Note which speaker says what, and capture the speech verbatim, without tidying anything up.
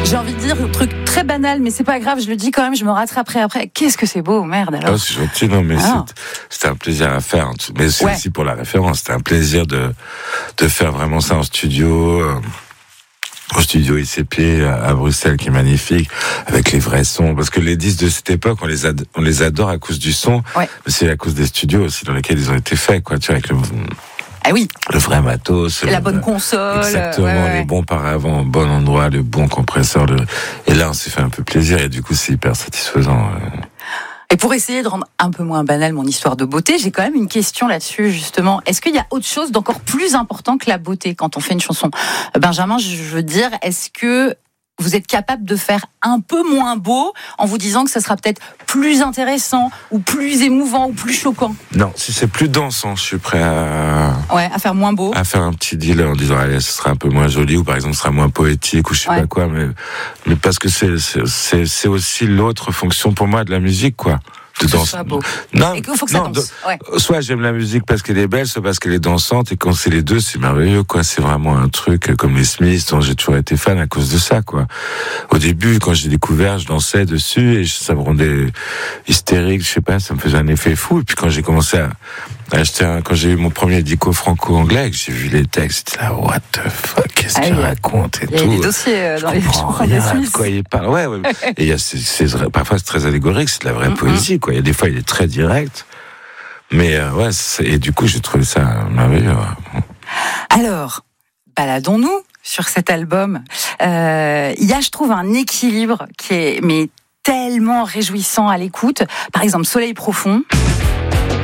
Speaker 1: J'ai envie de dire un truc très banal, mais c'est pas grave, je le dis quand même, je me rattraperai après. Qu'est-ce que c'est beau, merde alors.
Speaker 2: Oh, c'est gentil, non, mais
Speaker 1: ah.
Speaker 2: c'est, c'était un plaisir à faire. Mais c'est ouais. aussi pour la référence, c'était un plaisir de, de faire vraiment ça en studio. Euh, au studio I C P à Bruxelles, qui est magnifique, avec les vrais sons. Parce que les disques de cette époque, on les, ad- on les adore à cause du son,
Speaker 1: ouais.
Speaker 2: mais c'est à cause des studios aussi dans lesquels ils ont été faits, quoi. Tu vois, avec le,
Speaker 1: ah oui.
Speaker 2: le vrai matos.
Speaker 1: La
Speaker 2: le,
Speaker 1: bonne console.
Speaker 2: Exactement,
Speaker 1: ouais, ouais.
Speaker 2: les bons paravents au bon endroit, le bon compresseur. Le... Et là, on s'est fait un peu plaisir et du coup, c'est hyper satisfaisant.
Speaker 1: Et pour essayer de rendre un peu moins banal mon histoire de beauté, j'ai quand même une question là-dessus, justement. Est-ce qu'il y a autre chose d'encore plus important que la beauté quand on fait une chanson ? Benjamin, je veux dire, est-ce que vous êtes capable de faire un peu moins beau en vous disant que ça sera peut-être plus intéressant ou plus émouvant ou plus choquant ?
Speaker 2: Non, si c'est plus dansant, je suis prêt à...
Speaker 1: Ouais, à faire moins beau.
Speaker 2: À faire un petit deal en disant, allez, ce sera un peu moins joli, ou par exemple, ce sera moins poétique, ou je sais ouais. pas quoi, mais, mais parce que c'est, c'est, c'est, c'est aussi l'autre fonction pour moi de la musique, quoi. De danser.
Speaker 1: Non, et qu'il faut que ça
Speaker 2: non,
Speaker 1: danse.
Speaker 2: De,
Speaker 1: ouais.
Speaker 2: Soit j'aime la musique parce qu'elle est belle, soit parce qu'elle est dansante, et quand c'est les deux, c'est merveilleux, quoi. C'est vraiment un truc comme les Smiths, dont j'ai toujours été fan à cause de ça, quoi. Au début, quand j'ai découvert, je dansais dessus, et ça me rendait hystérique, je sais pas, ça me faisait un effet fou. Et puis quand j'ai commencé à acheter un, quand j'ai eu mon premier dico franco-anglais, que j'ai vu les textes, j'étais là, what the fuck, qu'est-ce ah, qu'il raconte et
Speaker 1: il y
Speaker 2: tout.
Speaker 1: Il y a des dossiers dans les chansons des Smiths.
Speaker 2: Quoi il parle, ouais, ouais. Et il y a, c'est, c'est, parfois c'est très allégorique, c'est de la vraie mm-hmm. poésie, quoi. Il y a des fois, il est très direct. Mais, euh, ouais, c'est, et du coup, j'ai trouvé ça merveilleux. Ouais.
Speaker 1: Alors, baladons-nous sur cet album. Euh, il y a, je trouve, un équilibre qui est, mais tellement réjouissant à l'écoute. Par exemple, Soleil profond.